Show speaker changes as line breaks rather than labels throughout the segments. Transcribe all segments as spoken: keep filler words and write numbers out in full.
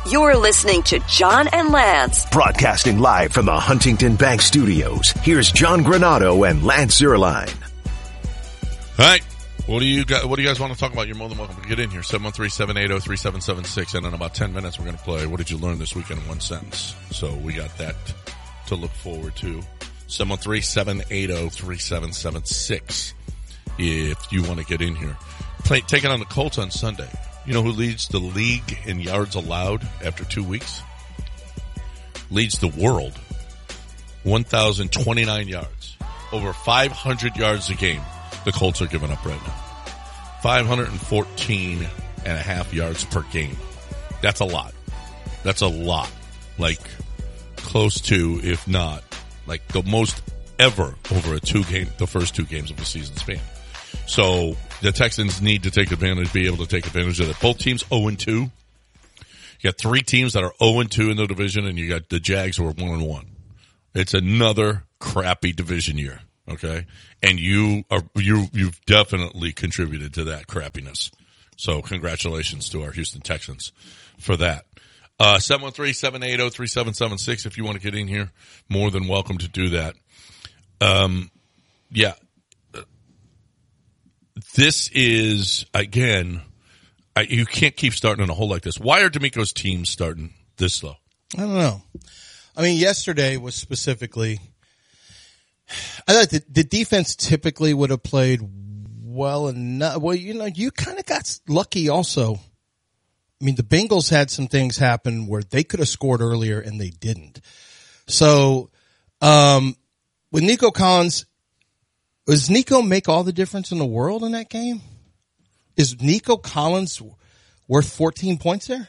You're listening to John and Lance.
Broadcasting live from the Huntington Bank Studios, here's John Granado and Lance Zierlein.
All right. What do you got, what do you guys want to talk about? You're more than welcome to get in here. seven one three, seven eight zero, three seven seven six. And in about ten minutes, we're going to play What Did You Learn This Weekend in One Sentence? So we got that to look forward to. seven one three, seven eight zero, three seven seven six if you want to get in here. Play, take it on the Colts on Sunday. You know who leads the league in yards allowed after two weeks? Leads the world. one thousand twenty-nine yards. Over five hundred yards a game the Colts are giving up right now. five hundred fourteen and a half yards per game. That's a lot. That's a lot. Like, close to, if not, like the most ever over a two game, the first two games of the season span. So the Texans need to take advantage, be able to take advantage of it. Both teams oh and two. You got three teams that are oh and two in the division, and you got the Jags who are one and one. It's another crappy division year, okay? And you are you you've definitely contributed to that crappiness. So congratulations to our Houston Texans for that. Uh, seven one three, seven eight zero, three seven seven six if you want to get in here. More than welcome to do that. Um, yeah. This is, again, I, you can't keep starting in a hole like this. Why are D'Amico's teams starting this slow?
I don't know. I mean, yesterday was specifically, I thought the, the defense typically would have played well enough. Well, you know, you kind of got lucky also. I mean, the Bengals had some things happen where they could have scored earlier and they didn't. So, um, with Nico Collins, does Nico make all the difference in the world in that game? Is Nico Collins worth fourteen points there?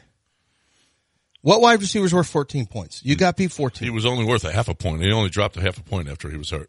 What wide receivers worth fourteen points? You got beat fourteen.
He was only worth a half a point. He only dropped a half a point after he was hurt.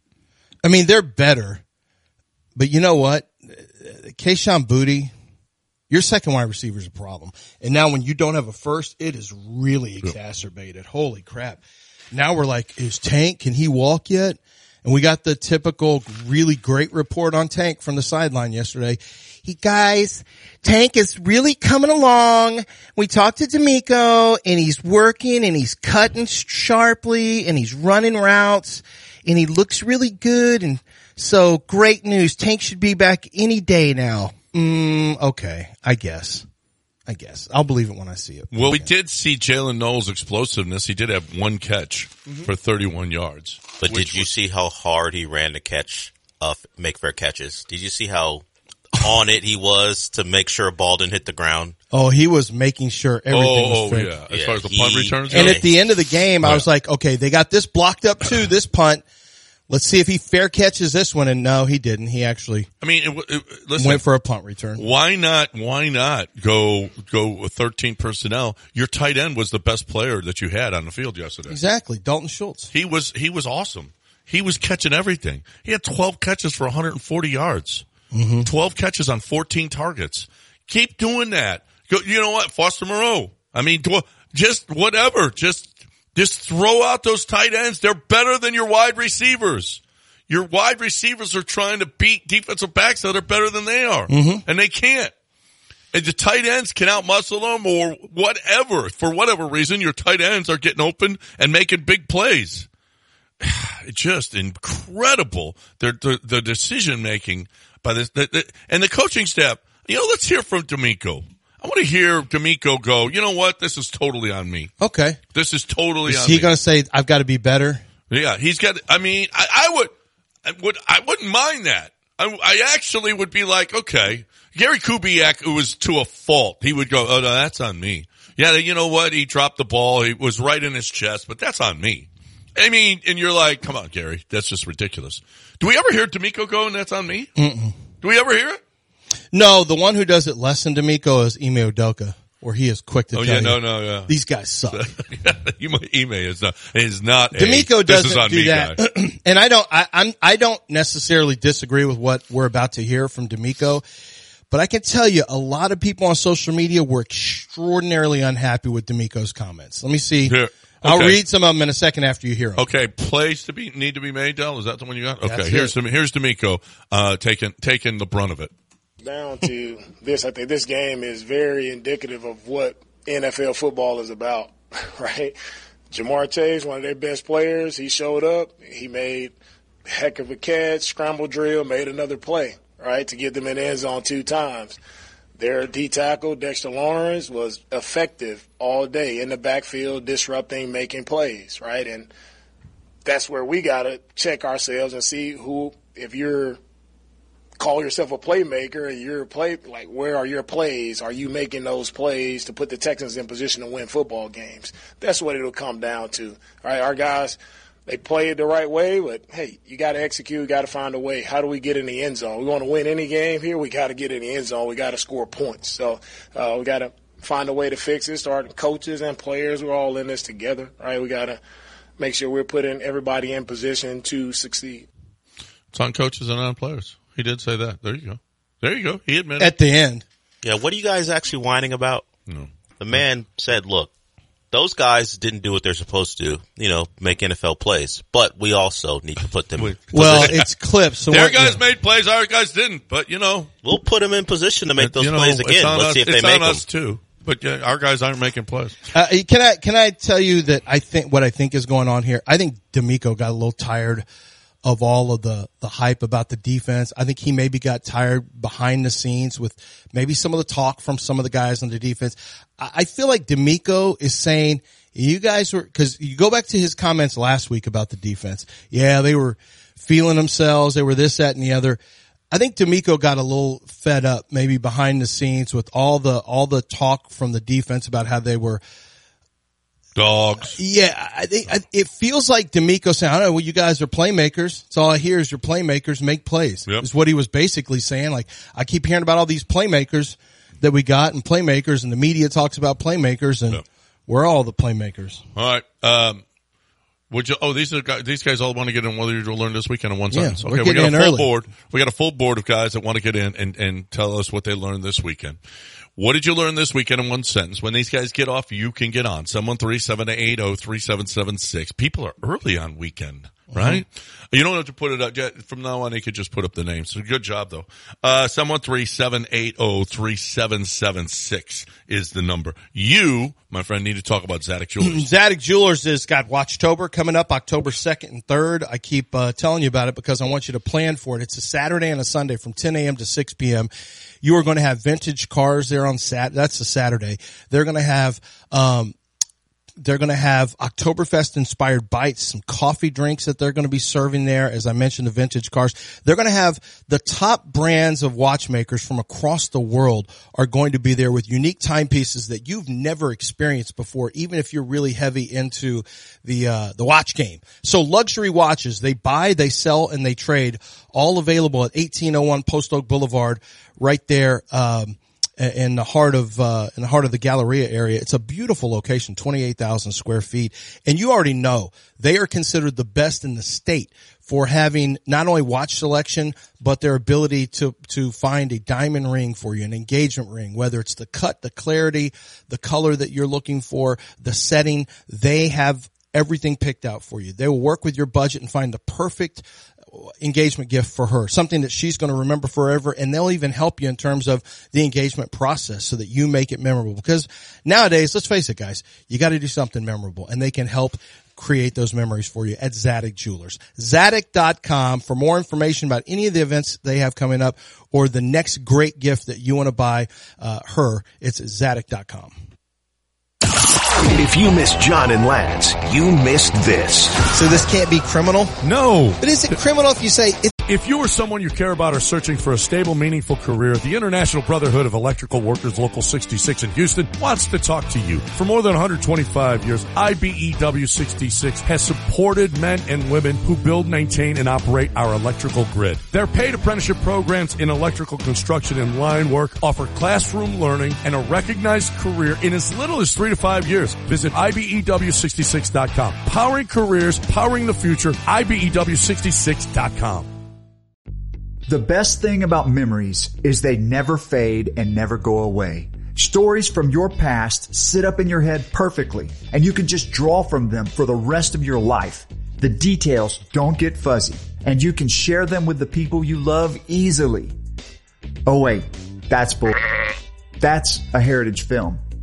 I mean, they're better. But you know what? Kayshon Boutte, your second wide receiver is a problem. And now when you don't have a first, it is really exacerbated. Holy crap. Now we're like, is Tank, can he walk yet? And we got the typical really great report on Tank from the sideline yesterday. He, guys, Tank is really coming along. We talked to D'Amico, and he's working, and he's cutting sharply, and he's running routes, and he looks really good. And so, great news. Tank should be back any day now. Mm, okay, I guess. I guess. I'll believe it when I see it.
Well,
okay.
We did see Jalen Knowles' explosiveness. He did have one catch mm-hmm. for thirty-one yards.
But did you was, see how hard he ran to catch, uh, make fair catches? Did you see how on it he was to make sure a ball didn't hit the ground?
Oh, he was making sure everything
oh,
was fair.
Oh, yeah. As
yeah,
far as the
he,
punt returns
And
go?
at the end of the game, I was like, okay, they got this blocked up too, this punt. Let's see if he fair catches this one. And no, he didn't. He actually
I mean, it, it, listen,
went for a punt return.
Why not, why not go, go with thirteen personnel? Your tight end was the best player that you had on the field yesterday.
Exactly. Dalton Schultz.
He was, he was awesome. He was catching everything. He had twelve catches for one hundred forty yards. Mm-hmm. twelve catches on fourteen targets. Keep doing that. Go, you know what? Foster Moreau. I mean, just whatever. Just, Just throw out those tight ends. They're better than your wide receivers. Your wide receivers are trying to beat defensive backs that are better than they are. Mm-hmm. And they can't. And the tight ends can outmuscle them or whatever. For whatever reason, your tight ends are getting open and making big plays. It's just incredible. The, the, the decision making by this, the, the, and the coaching staff. You know, let's hear from D'Amico. I want to hear D'Amico go, you know what? This is totally on me.
Okay.
This is totally
is
on
me. Is he
going
to say, I've got to be better?
Yeah, he's got, I mean, I, I would, I would, I wouldn't mind that. I, I actually would be like, okay, Gary Kubiak, it was to a fault. He would go, oh no, that's on me. Yeah, you know what? He dropped the ball. He was right in his chest, but that's on me. I mean, and you're like, come on, Gary, that's just ridiculous. Do we ever hear D'Amico go and that's on me? Mm-mm. Do we ever hear it?
No, the one who does it less than D'Amico is Ime Udoka, where he is quick to
oh,
tell
yeah,
you,
no, no, yeah.
these guys suck.
Ime is not, is not
D'Amico
a,
doesn't
this is on
do
me
that.
Guy.
And I don't, I, I'm, I don't necessarily disagree with what we're about to hear from D'Amico, but I can tell you a lot of people on social media were extraordinarily unhappy with D'Amico's comments. Let me see.
Here. Okay.
I'll read some of them in a second after you hear them.
Okay, plays to be need to be made, Del? Is that the one you got? Okay,
That's
here's
it.
here's D'Amico uh, taking taking the brunt of it.
Down to this, I think this game is very indicative of what N F L football is about, right? Jamar Chase, one of their best players, he showed up. He made a heck of a catch, scramble drill, made another play, right, to get them in the end zone two times. Their D-tackle, Dexter Lawrence, was effective all day in the backfield, disrupting, making plays, right? And that's where we got to check ourselves and see who, if you're call yourself a playmaker and you're a play, like, where are your plays? Are you making those plays to put the Texans in position to win football games? That's what it'll come down to. All right, our guys, they play it the right way, but, hey, you got to execute, you got to find a way. How do we get in the end zone? We want to win any game here, we got to get in the end zone. We got to score points. So uh, we got to find a way to fix it, starting coaches and players. We're all in this together, right? We got to make sure we're putting everybody in position to succeed.
It's on coaches and on players. He did say that. There you go. There you go. He admitted.
At the end.
Yeah, what are you guys actually whining about?
No.
The man said, look, those guys didn't do what they're supposed to, you know, make N F L plays, but we also need to put them in
Well, it's clips. So
Their
what,
guys
yeah.
made plays, our guys didn't, but, you know.
We'll put them in position to make those
you know,
plays again. Let's
us,
see if
it's
they make
on us
them.
too. But yeah, our guys aren't making plays.
Uh, can I, can I tell you that I think what I think is going on here? I think D'Amico got a little tired of all of the, the hype about the defense. I think he maybe got tired behind the scenes with maybe some of the talk from some of the guys on the defense. I, I feel like D'Amico is saying, you guys were, cause you go back to his comments last week about the defense. Yeah, they were feeling themselves. They were this, that, and the other. I think D'Amico got a little fed up maybe behind the scenes with all the, all the talk from the defense about how they were
dogs.
Yeah, I think it feels like D'Amico saying, I don't know, well, you guys are playmakers. That's all I hear is your playmakers make plays.
Yep.
Is what he was basically saying. Like, I keep hearing about all these playmakers that we got and playmakers, and the media talks about playmakers, and
Yep.
we're all the playmakers.
All right. Um, would you, oh, these are guys, these guys all want to get in whether you'll learn this weekend in one
Yeah,
sentence.
we're
Okay, we
getting
got a
in
full
early.
board. We got a full board of guys that want to get in and, and tell us what they learned this weekend. What did you learn this weekend in one sentence? When these guys get off, you can get on. seven one three, seven eight zero, three seven seven six. People are early on weekend, right? Mm-hmm. You don't have to put it up. From now on, they could just put up the names. So good job, though. Uh, seven one three, seven eight zero, three seven seven six is the number. You, my friend, need to talk about Zadig Jewelers.
Zadig Jewelers has got Watchtober coming up October second and third. I keep uh, telling you about it because I want you to plan for it. It's a Saturday and a Sunday from ten a.m. to six p.m. You are going to have vintage cars there on Sat. That's a Saturday. They're going to have, um, they're going to have Oktoberfest inspired bites, some coffee drinks that they're going to be serving there. As I mentioned, the vintage cars. They're going to have the top brands of watchmakers from across the world are going to be there with unique timepieces that you've never experienced before, even if you're really heavy into the, uh, the watch game. So luxury watches, they buy, they sell, and they trade, all available at eighteen oh one Post Oak Boulevard, right there, um, in the heart of, uh, in the heart of the Galleria area. It's a beautiful location, twenty-eight thousand square feet. And you already know they are considered the best in the state for having not only watch selection, but their ability to, to find a diamond ring for you, an engagement ring, whether it's the cut, the clarity, the color that you're looking for, the setting. They have everything picked out for you. They will work with your budget and find the perfect engagement gift for her, something that she's going to remember forever, and they'll even help you in terms of the engagement process so that you make it memorable. Because nowadays, let's face it, guys, you got to do something memorable, and they can help create those memories for you at Zadig Jewelers. Zadig dot com for more information about any of the events they have coming up or the next great gift that you want to buy uh, her. It's Zadig dot com.
If you missed John and Lance, you missed this.
So this can't be criminal?
No.
But is it criminal if you say it?
If you or someone you care about are searching for a stable, meaningful career, the International Brotherhood of Electrical Workers Local sixty-six in Houston wants to talk to you. For more than one hundred twenty-five years, I B E W sixty-six has supported men and women who build, maintain, and operate our electrical grid. Their paid apprenticeship programs in electrical construction and line work offer classroom learning and a recognized career in as little as three to five years. Visit I B E W sixty-six dot com. Powering careers, powering the future, I B E W sixty-six dot com.
The best thing about memories is they never fade and never go away. Stories from your past sit up in your head perfectly, and you can just draw from them for the rest of your life. The details don't get fuzzy, and you can share them with the people you love easily. Oh wait, that's bull. That's a Heritage Film.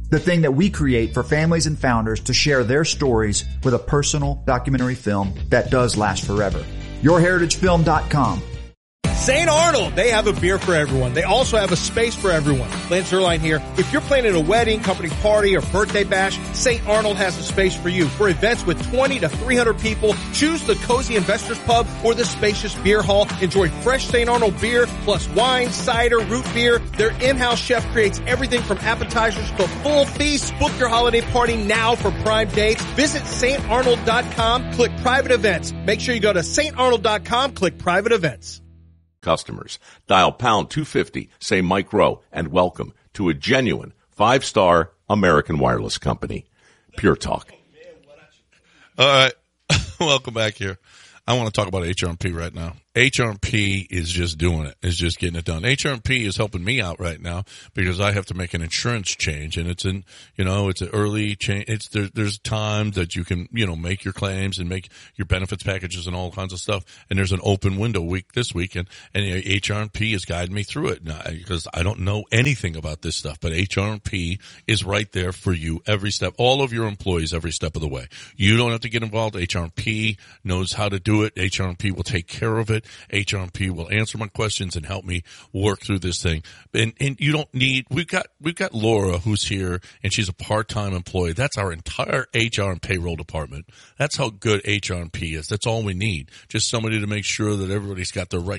The thing that we create for families and founders to share their stories with a personal documentary film that does last forever. your heritage film dot com.
Saint Arnold, they have a beer for everyone. They also have a space for everyone. Lance Zerline here. If you're planning a wedding, company party, or birthday bash, Saint Arnold has a space for you. For events with twenty to three hundred people, choose the Cozy Investors Pub or the spacious beer hall. Enjoy fresh Saint Arnold beer plus wine, cider, root beer. Their in-house chef creates everything from appetizers to full feasts. Book your holiday party now for prime dates. Visit saint arnold dot com, click private events. Make sure you go to saint arnold dot com, click private events.
Customers, dial pound two fifty, say Mike Rowe, and welcome to a genuine five-star American wireless company. Pure Talk.
All right. Welcome back here. I want to talk about H R M P right now. H R M P is just doing it. It's just getting it done. H R M P is helping me out right now because I have to make an insurance change, and it's in, you know, it's an early change. It's there, there's time that you can, you know, make your claims and make your benefits packages and all kinds of stuff. And there's an open window week this weekend, and H R M P is guiding me through it now because I don't know anything about this stuff. But H R M P is right there for you every step. All of your employees every step of the way. You don't have to get involved. H R M P knows how to do it. H R M P will take care of it. H R M P will answer my questions and help me work through this thing. And, and you don't need, we've got, we've got Laura who's here and she's a part-time employee. That's our entire H R and payroll department. That's how good H R M P is. That's all we need. Just somebody to make sure that everybody's got the right